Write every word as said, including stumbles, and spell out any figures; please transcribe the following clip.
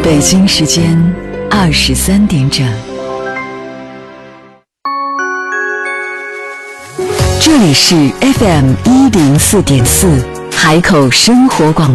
北京时间二十三点整，这里是 F M 一零四点四海口生活广播。